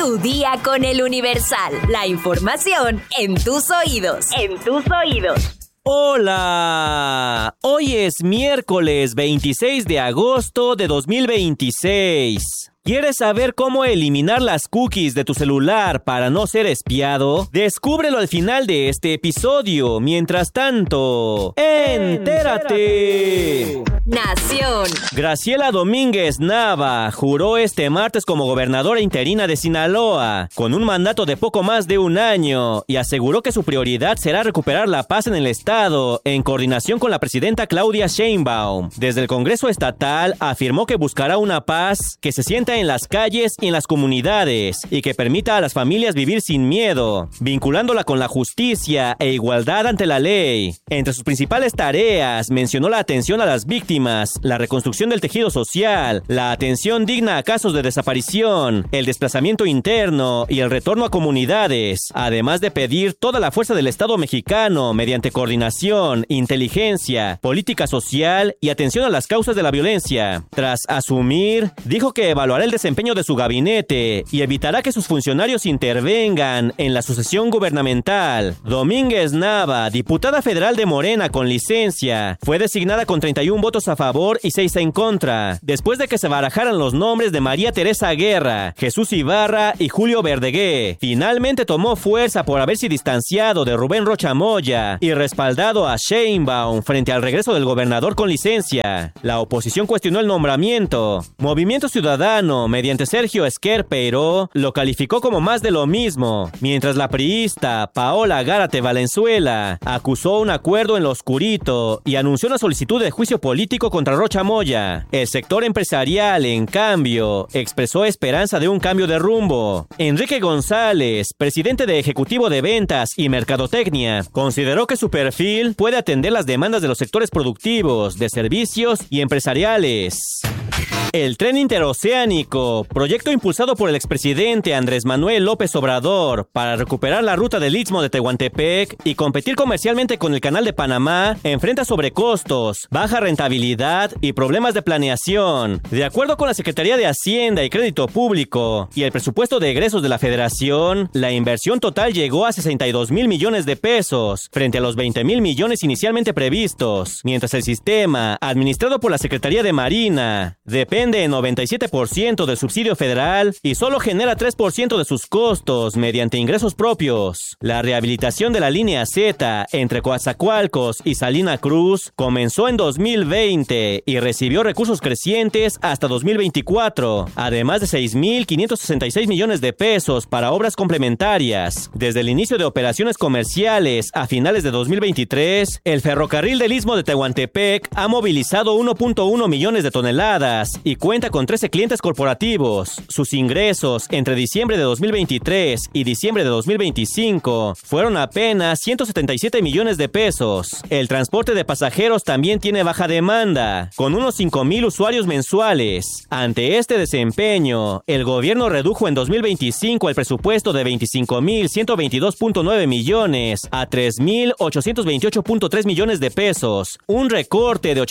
Tu día con el Universal. La información en tus oídos. Hola, hoy es miércoles 26 de agosto de 2026. ¿Quieres saber cómo eliminar las cookies de tu celular para no ser espiado? Descúbrelo al final de este episodio. Mientras tanto, ¡entérate! Nación. Graciela Domínguez Nava juró este martes como gobernadora interina de Sinaloa, con un mandato de poco más de un año, y aseguró que su prioridad será recuperar la paz en el estado, en coordinación con la presidenta Claudia Sheinbaum. Desde el Congreso Estatal afirmó que buscará una paz que se sienta en las calles y en las comunidades, y que permita a las familias vivir sin miedo, vinculándola con la justicia e igualdad ante la ley. Entre sus principales tareas mencionó la atención a las víctimas, la reconstrucción del tejido social, la atención digna a casos de desaparición, el desplazamiento interno y el retorno a comunidades, además de pedir toda la fuerza del Estado mexicano mediante coordinación, inteligencia, política social y atención a las causas de la violencia. Tras asumir, dijo que evaluará el desempeño de su gabinete y evitará que sus funcionarios intervengan en la sucesión gubernamental. Domínguez Nava, diputada federal de Morena con licencia, fue designada con 31 votos a favor y 6 en contra, después de que se barajaran los nombres de María Teresa Guerra, Jesús Ibarra y Julio Verdegué. Finalmente tomó fuerza por haberse distanciado de Rubén Rocha Moya y respaldado a Sheinbaum frente al regreso del gobernador con licencia. La oposición cuestionó el nombramiento. Movimiento Ciudadano, mediante Sergio Esquer Peiró, lo calificó como más de lo mismo, mientras la priista Paola Gárate Valenzuela acusó un acuerdo en lo oscurito y anunció una solicitud de juicio político contra Rocha Moya. El sector empresarial, en cambio, expresó esperanza de un cambio de rumbo. Enrique González, presidente de Ejecutivo de Ventas y Mercadotecnia, consideró que su perfil puede atender las demandas de los sectores productivos, de servicios y empresariales. El Tren Interoceánico, proyecto impulsado por el expresidente Andrés Manuel López Obrador para recuperar la ruta del Istmo de Tehuantepec y competir comercialmente con el Canal de Panamá, enfrenta sobrecostos, baja rentabilidad y problemas de planeación. De acuerdo con la Secretaría de Hacienda y Crédito Público y el presupuesto de egresos de la Federación, la inversión total llegó a 62,000 millones de pesos, frente a los 20,000 millones inicialmente previstos, mientras el sistema, administrado por la Secretaría de Marina, depende en 97% del subsidio federal y solo genera 3% de sus costos mediante ingresos propios. La rehabilitación de la línea Z entre Coatzacoalcos y Salina Cruz comenzó en 2020 y recibió recursos crecientes hasta 2024, además de 6,566 millones de pesos para obras complementarias. Desde el inicio de operaciones comerciales a finales de 2023, el ferrocarril del Istmo de Tehuantepec ha movilizado 1.1 millones de toneladas y cuenta con 13 clientes corporativos. Sus ingresos entre diciembre de 2023 y diciembre de 2025 fueron apenas 177 millones de pesos. El transporte de pasajeros también tiene baja demanda, con unos 5,000 usuarios mensuales. Ante este desempeño, el gobierno redujo en 2025 el presupuesto de 25,122.9 millones a 3,828.3 millones de pesos, un recorte de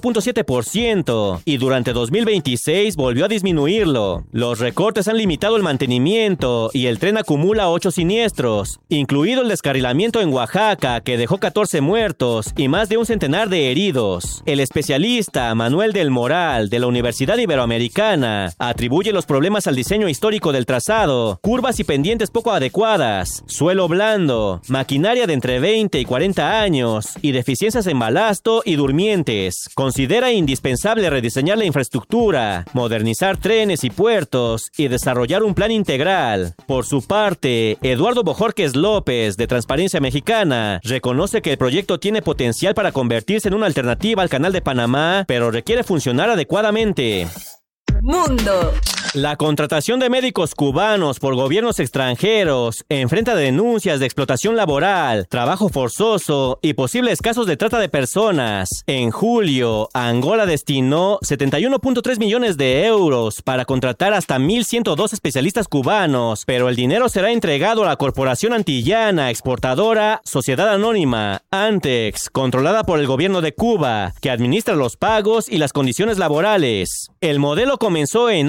84.7%, y durante 2026 volvió a disminuirlo. Los recortes han limitado el mantenimiento y el tren acumula 8 siniestros, incluido el descarrilamiento en Oaxaca, que dejó 14 muertos y más de un centenar de heridos. El especialista Manuel del Moral, de la Universidad Iberoamericana, atribuye los problemas al diseño histórico del trazado, curvas y pendientes poco adecuadas, suelo blando, maquinaria de entre 20 y 40 años y deficiencias en balasto y durmientes. Considera indispensable rediseñar la infraestructura, modernizar trenes y puertos y desarrollar un plan integral. Por su parte, Eduardo Bojorquez López, de Transparencia Mexicana, reconoce que el proyecto tiene potencial para convertirse en una alternativa al Canal de Panamá, pero requiere funcionar adecuadamente. Mundo. La contratación de médicos cubanos por gobiernos extranjeros enfrenta denuncias de explotación laboral, trabajo forzoso y posibles casos de trata de personas. En julio, Angola destinó 71.3 millones de euros para contratar hasta 1,102 especialistas cubanos, pero el dinero será entregado a la corporación antillana exportadora Sociedad Anónima, Antex, controlada por el gobierno de Cuba, que administra los pagos y las condiciones laborales. El modelo comenzó en África en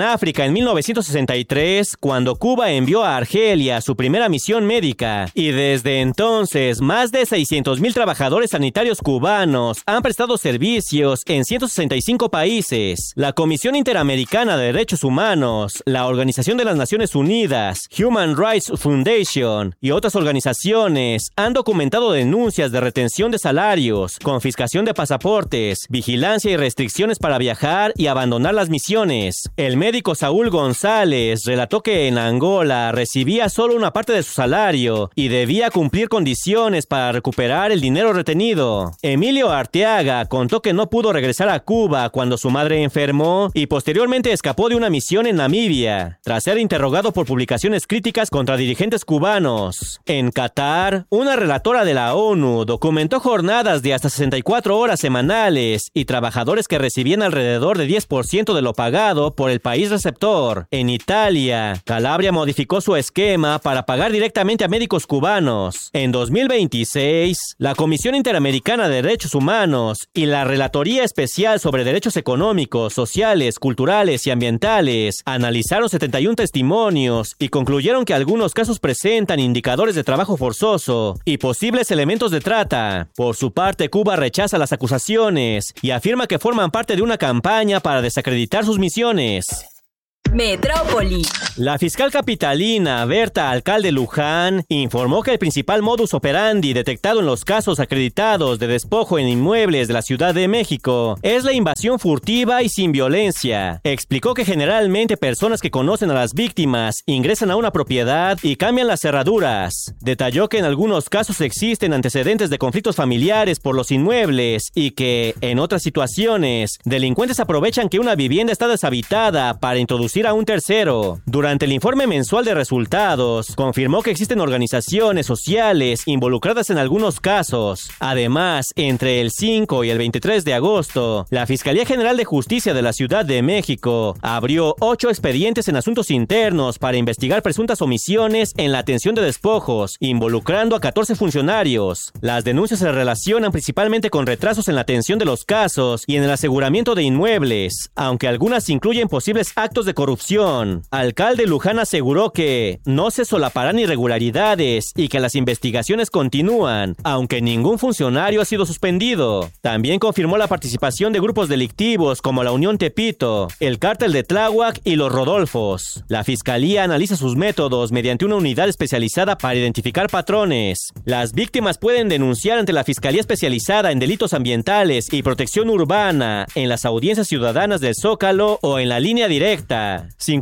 en 1963, cuando Cuba envió a Argelia su primera misión médica, y desde entonces más de 600,000 trabajadores sanitarios cubanos han prestado servicios en 165 países. La Comisión Interamericana de Derechos Humanos, la Organización de las Naciones Unidas, Human Rights Foundation y otras organizaciones han documentado denuncias de retención de salarios, confiscación de pasaportes, vigilancia y restricciones para viajar y abandonar las misiones. El médico Saúl González relató que en Angola recibía solo una parte de su salario y debía cumplir condiciones para recuperar el dinero retenido. Emilio Arteaga contó que no pudo regresar a Cuba cuando su madre enfermó y posteriormente escapó de una misión en Namibia, tras ser interrogado por publicaciones críticas contra dirigentes cubanos. En Qatar, una relatora de la ONU documentó jornadas de hasta 64 horas semanales y trabajadores que recibían alrededor de 10% de lo pagado por el país receptor. En Italia, Calabria modificó su esquema para pagar directamente a médicos cubanos. En 2026, la Comisión Interamericana de Derechos Humanos y la Relatoría Especial sobre Derechos Económicos, Sociales, Culturales y Ambientales analizaron 71 testimonios y concluyeron que algunos casos presentan indicadores de trabajo forzoso y posibles elementos de trata. Por su parte, Cuba rechaza las acusaciones y afirma que forman parte de una campaña para desacreditar sus misiones. Metrópoli. La fiscal capitalina Berta Alcalde Luján informó que el principal modus operandi detectado en los casos acreditados de despojo en inmuebles de la Ciudad de México es la invasión furtiva y sin violencia. Explicó que generalmente personas que conocen a las víctimas ingresan a una propiedad y cambian las cerraduras. Detalló que en algunos casos existen antecedentes de conflictos familiares por los inmuebles y que, en otras situaciones, delincuentes aprovechan que una vivienda está deshabitada para introducir a un tercero. Durante el informe mensual de resultados, confirmó que existen organizaciones sociales involucradas en algunos casos. Además, entre el 5 y el 23 de agosto, la Fiscalía General de Justicia de la Ciudad de México abrió 8 expedientes en asuntos internos para investigar presuntas omisiones en la atención de despojos, involucrando a 14 funcionarios. Las denuncias se relacionan principalmente con retrasos en la atención de los casos y en el aseguramiento de inmuebles, aunque algunas incluyen posibles actos de corrupción. Alcalde Luján aseguró que no se solaparán irregularidades y que las investigaciones continúan, aunque ningún funcionario ha sido suspendido. También confirmó la participación de grupos delictivos como la Unión Tepito, el Cártel de Tláhuac y los Rodolfos. La Fiscalía analiza sus métodos mediante una unidad especializada para identificar patrones. Las víctimas pueden denunciar ante la Fiscalía Especializada en Delitos Ambientales y Protección Urbana en las audiencias ciudadanas del Zócalo o en la línea directa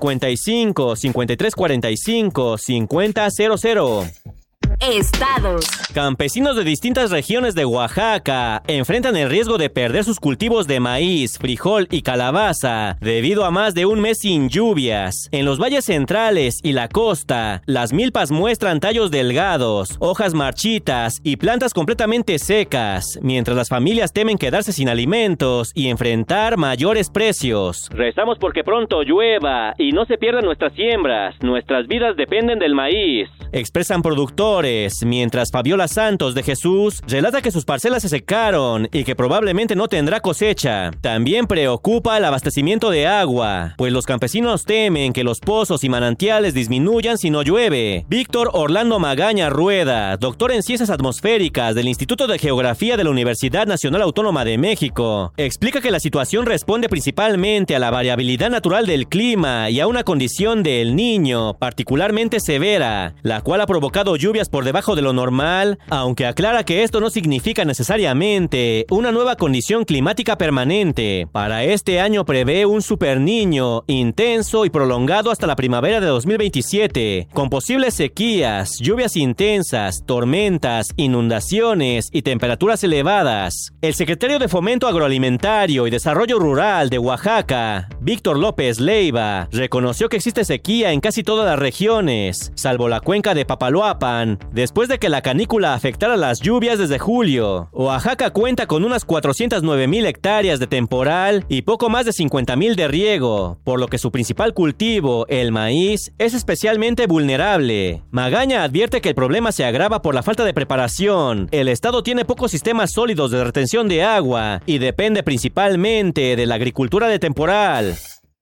55 53 45 50 00. Estados. Campesinos de distintas regiones de Oaxaca enfrentan el riesgo de perder sus cultivos de maíz, frijol y calabaza debido a más de un mes sin lluvias. En los valles centrales y la costa, las milpas muestran tallos delgados, hojas marchitas y plantas completamente secas, mientras las familias temen quedarse sin alimentos y enfrentar mayores precios. Rezamos porque pronto llueva y no se pierdan nuestras siembras. Nuestras vidas dependen del maíz, expresan productores, mientras Fabiola Santos de Jesús relata que sus parcelas se secaron y que probablemente no tendrá cosecha. También preocupa el abastecimiento de agua, pues los campesinos temen que los pozos y manantiales disminuyan si no llueve. Víctor Orlando Magaña Rueda, doctor en Ciencias Atmosféricas del Instituto de Geografía de la Universidad Nacional Autónoma de México, explica que la situación responde principalmente a la variabilidad natural del clima y a una condición de El Niño particularmente severa, la cual ha provocado lluvias por debajo de lo normal, aunque aclara que esto no significa necesariamente una nueva condición climática permanente. Para este año prevé un super niño intenso y prolongado hasta la primavera de 2027, con posibles sequías, lluvias intensas, tormentas, inundaciones y temperaturas elevadas. El secretario de Fomento Agroalimentario y Desarrollo Rural de Oaxaca, Víctor López Leiva, reconoció que existe sequía en casi todas las regiones, salvo la cuenca de Papaloapan, después de que la canícula afectara las lluvias desde julio. Oaxaca cuenta con unas 409,000 hectáreas de temporal y poco más de 50,000 de riego, por lo que su principal cultivo, el maíz, es especialmente vulnerable. Magaña advierte que el problema se agrava por la falta de preparación. El estado tiene pocos sistemas sólidos de retención de agua y depende principalmente de la agricultura de temporal.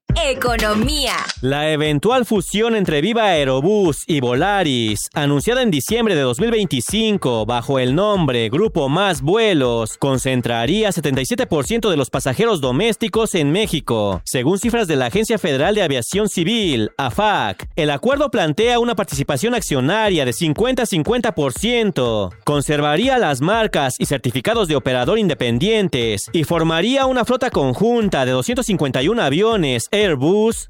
Economía. La eventual fusión entre Viva Aerobús y Volaris, anunciada en diciembre de 2025 bajo el nombre Grupo Más Vuelos, concentraría 77% de los pasajeros domésticos en México, según cifras de la Agencia Federal de Aviación Civil, AFAC. El acuerdo plantea una participación accionaria de 50-50%, conservaría las marcas y certificados de operador independientes y formaría una flota conjunta de 251 aviones Airbus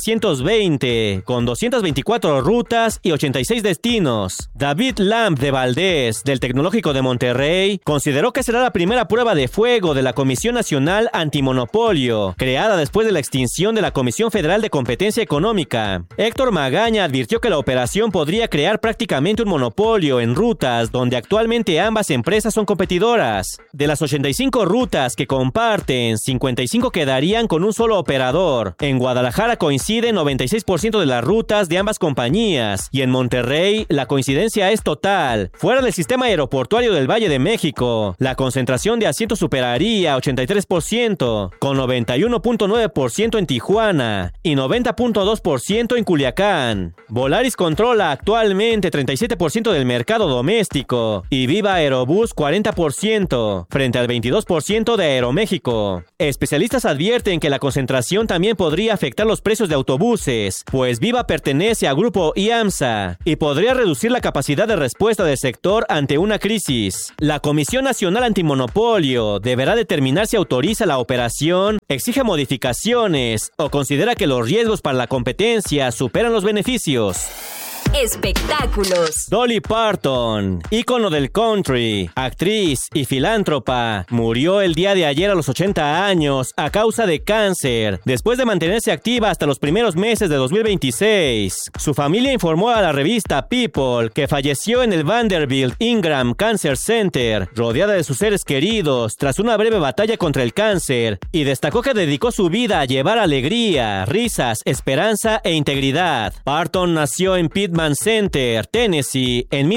A320, con 224 rutas y 86 destinos. David Lamb de Valdés, del Tecnológico de Monterrey, consideró que será la primera prueba de fuego de la Comisión Nacional Antimonopolio, creada después de la extinción de la Comisión Federal de Competencia Económica. Héctor Magaña advirtió que la operación podría crear prácticamente un monopolio en rutas donde actualmente ambas empresas son competidoras. De las 85 rutas que comparten, 55 quedarían con un solo operador. En Guadalajara coinciden 96% de las rutas de ambas compañías y en Monterrey la coincidencia es total. Fuera del sistema aeroportuario del Valle de México, la concentración de asientos superaría 83%, con 91.9% en Tijuana y 90.2% en Culiacán. Volaris controla actualmente 37% del mercado doméstico y Viva Aerobús 40%, frente al 22% de Aeroméxico. Especialistas advierten que la concentración también podría afectar los precios de autobuses, pues Viva pertenece a Grupo IAMSA y podría reducir la capacidad de respuesta del sector ante una crisis. La Comisión Nacional Antimonopolio deberá determinar si autoriza la operación, exige modificaciones o considera que los riesgos para la competencia superan los beneficios. Espectáculos. Dolly Parton, ícono del country, actriz y filántropa, murió el día de ayer a los 80 años a causa de cáncer, después de mantenerse activa hasta los primeros meses de 2026. Su familia informó a la revista People que falleció en el Vanderbilt Ingram Cancer Center, rodeada de sus seres queridos tras una breve batalla contra el cáncer, y destacó que dedicó su vida a llevar alegría, risas, esperanza e integridad. Parton nació en Pittman Center, Tennessee, en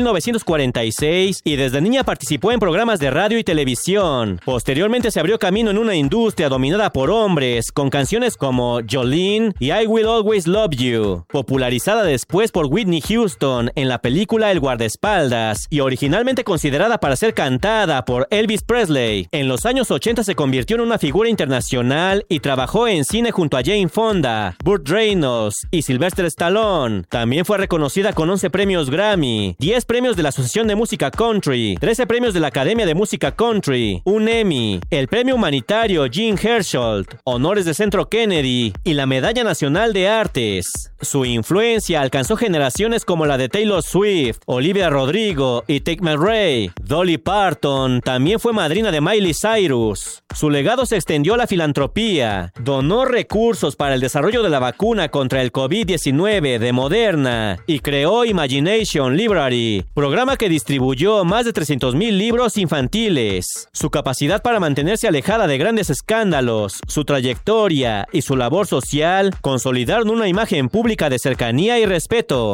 1946 y desde niña participó en programas de radio y televisión. Posteriormente se abrió camino en una industria dominada por hombres, con canciones como Jolene y I Will Always Love You, popularizada después por Whitney Houston en la película El guardaespaldas y originalmente considerada para ser cantada por Elvis Presley. En los años 80 se convirtió en una figura internacional y trabajó en cine junto a Jane Fonda, Burt Reynolds y Sylvester Stallone. También fue reconocida con 11 premios Grammy, 10 premios de la Asociación de Música Country, 13 premios de la Academia de Música Country, un Emmy, el Premio Humanitario Jean Hersholt, honores de Centro Kennedy y la Medalla Nacional de Artes. Su influencia alcanzó generaciones como la de Taylor Swift, Olivia Rodrigo y Tate McRae. Dolly Parton también fue madrina de Miley Cyrus. Su legado se extendió a la filantropía, donó recursos para el desarrollo de la vacuna contra el COVID-19 de Moderna y creó Imagination Library, programa que distribuyó más de 300,000 libros infantiles. Su capacidad para mantenerse alejada de grandes escándalos, su trayectoria y su labor social consolidaron una imagen pública de cercanía y respeto.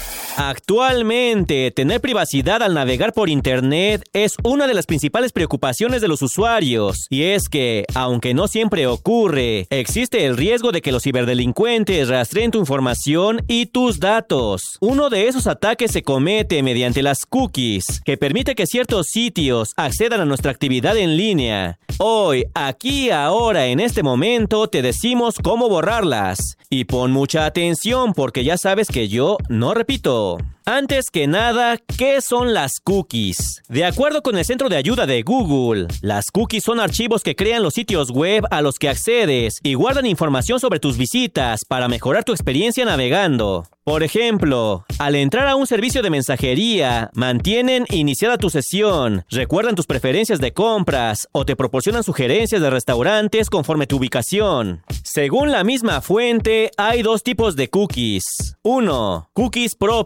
Actualmente, tener privacidad al navegar por Internet es una de las principales preocupaciones de los usuarios, y es que, aunque no siempre ocurre, existe el riesgo de que los ciberdelincuentes rastreen tu información y tus datos. Uno de esos ataques se comete mediante las cookies, que permite que ciertos sitios accedan a nuestra actividad en línea. Hoy, aquí, ahora, en este momento, te decimos cómo borrarlas. Y pon mucha atención porque ya sabes que yo no repito. Antes que nada, ¿qué son las cookies? De acuerdo con el Centro de Ayuda de Google, las cookies son archivos que crean los sitios web a los que accedes y guardan información sobre tus visitas para mejorar tu experiencia navegando. Por ejemplo, al entrar a un servicio de mensajería, mantienen iniciada tu sesión, recuerdan tus preferencias de compras o te proporcionan sugerencias de restaurantes conforme tu ubicación. Según la misma fuente, hay dos tipos de cookies. 1. Cookies propias,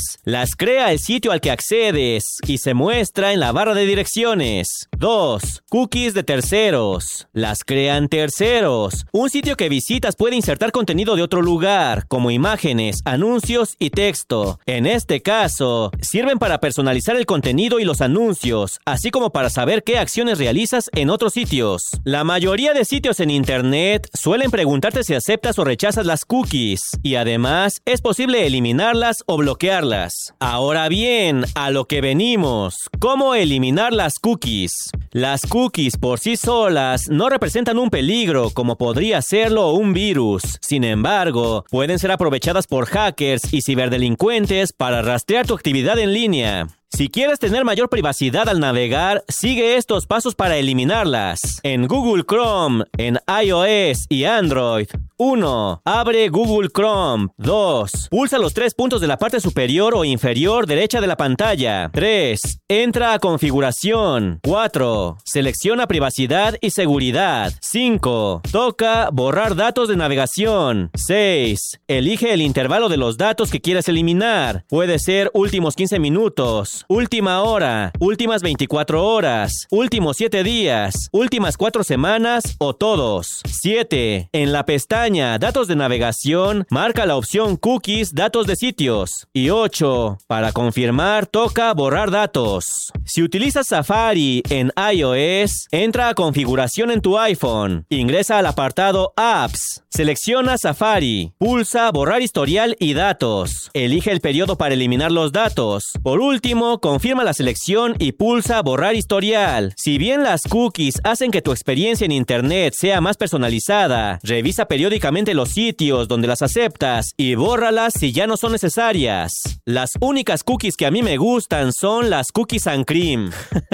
Las crea el sitio al que accedes y se muestra en la barra de direcciones. 2. Cookies de terceros. Las crean terceros. Un sitio que visitas puede insertar contenido de otro lugar, como imágenes, anuncios y texto. En este caso, sirven para personalizar el contenido y los anuncios, así como para saber qué acciones realizas en otros sitios. La mayoría de sitios en Internet suelen preguntarte si aceptas o rechazas las cookies, y además es posible eliminarlas o bloquearlas. Ahora bien, a lo que venimos. ¿Cómo eliminar las cookies? Las cookies por sí solas no representan un peligro como podría serlo un virus. Sin embargo, pueden ser aprovechadas por hackers y ciberdelincuentes para rastrear tu actividad en línea. Si quieres tener mayor privacidad al navegar, sigue estos pasos para eliminarlas. En Google Chrome, en iOS y Android. 1. Abre Google Chrome. 2. Pulsa los 3 puntos de la parte superior o inferior derecha de la pantalla. 3. Entra a configuración. 4. Selecciona privacidad y seguridad. 5. Toca borrar datos de navegación. 6. Elige el intervalo de los datos que quieres eliminar. Puede ser últimos 15 minutos, última hora, últimas 24 horas, últimos 7 días, últimas 4 semanas o todos. 7. En la pestaña Datos de navegación, marca la opción Cookies, datos de sitios. Y 8. Para confirmar, toca borrar datos. Si utilizas Safari en iOS, entra a configuración en tu iPhone. Ingresa al apartado Apps. Selecciona Safari. Pulsa borrar historial y datos. Elige el periodo para eliminar los datos. Por último, confirma la selección y pulsa borrar historial. Si bien las cookies hacen que tu experiencia en Internet sea más personalizada, revisa periódicamente los sitios donde las aceptas y bórralas si ya no son necesarias. Las únicas cookies que a mí me gustan son las cookies and cream.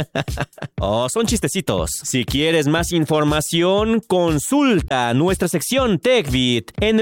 Oh, son chistecitos. Si quieres más información, consulta nuestra sección TechBit en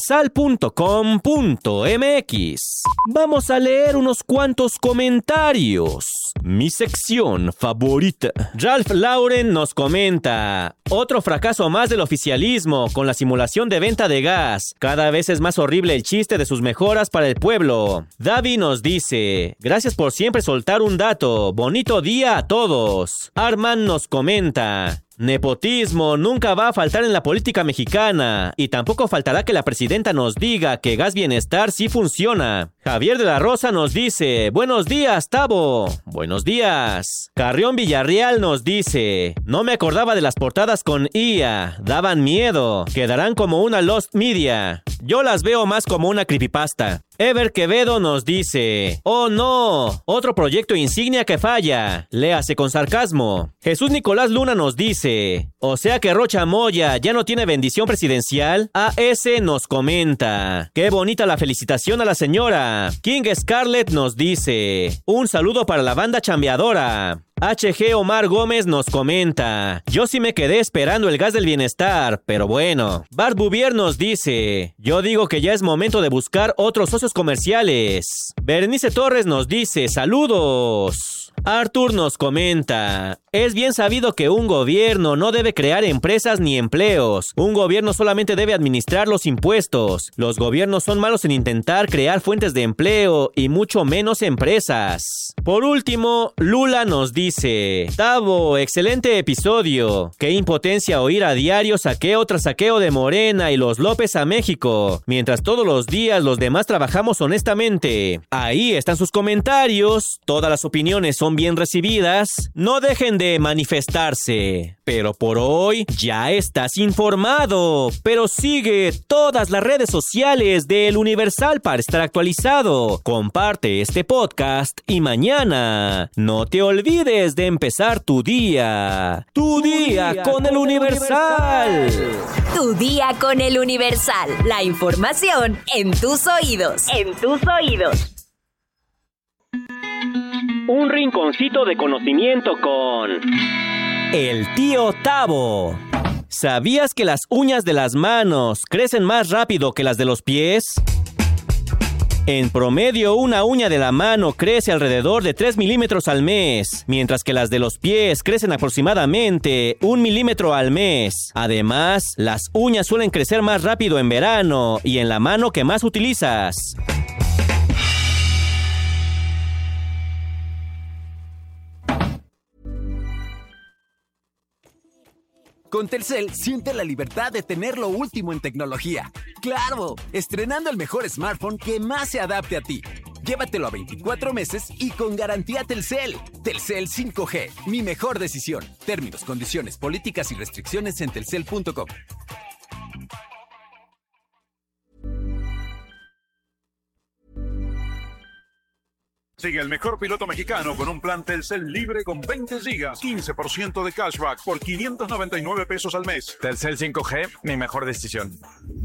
eluniversal.com.mx. Vamos a leer unos cuantos comentarios. Mi sección favorita. Ralph Lauren nos comenta: otro fracaso más del oficialismo con la simulación de venta de gas. Cada vez es más horrible el chiste de sus mejoras para el pueblo. Davi nos dice: gracias por siempre soltar un dato. Bonito día a todos. Arman nos comenta: nepotismo nunca va a faltar en la política mexicana y tampoco faltará que la presidenta nos diga que Gas Bienestar sí funciona. Javier de la Rosa nos dice: buenos días, Tavo. Buenos días. Carrión Villarreal nos dice: no me acordaba de las portadas con IA, daban miedo, quedarán como una Lost Media. Yo las veo más como una creepypasta. Ever Quevedo nos dice: oh no, otro proyecto insignia que falla. Léase con sarcasmo. Jesús Nicolás Luna nos dice: o sea que Rocha Moya ya no tiene bendición presidencial. AS nos comenta: qué bonita la felicitación a la señora. King Scarlett nos dice: un saludo para la banda chambeadora. HG Omar Gómez nos comenta: yo sí me quedé esperando el gas del bienestar, pero bueno. Bart Bouvier nos dice: yo digo que ya es momento de buscar otros socios comerciales. Berenice Torres nos dice: saludos. Arthur nos comenta: es bien sabido que un gobierno no debe crear empresas ni empleos. Un gobierno solamente debe administrar los impuestos. Los gobiernos son malos en intentar crear fuentes de empleo y mucho menos empresas. Por último, Lula nos dice: Tavo, excelente episodio. Qué impotencia oír a diario saqueo tras saqueo de Morena y los López a México, mientras todos los días los demás trabajamos honestamente. Ahí están sus comentarios. Todas las opiniones son bien recibidas. No dejen de manifestarse. Pero por hoy ya estás informado. Pero sigue todas las redes sociales de El Universal para estar actualizado. Comparte este podcast y mañana no te olvides de empezar tu día. Tu día con El Universal. Tu día con El Universal. La información en tus oídos. En tus oídos. Un rinconcito de conocimiento con el tío Tavo. ¿Sabías que las uñas de las manos crecen más rápido que las de los pies? En promedio, una uña de la mano crece alrededor de 3 milímetros al mes, mientras que las de los pies crecen aproximadamente 1 milímetro al mes. Además, las uñas suelen crecer más rápido en verano y en la mano que más utilizas. Con Telcel, siente la libertad de tener lo último en tecnología. ¡Claro! Estrenando el mejor smartphone que más se adapte a ti. Llévatelo a 24 meses y con garantía Telcel. Telcel 5G, mi mejor decisión. Términos, condiciones, políticas y restricciones en telcel.com. Sigue el mejor piloto mexicano con un plan Telcel libre con 20 gigas, 15% de cashback por 599 pesos al mes. Telcel 5G, mi mejor decisión.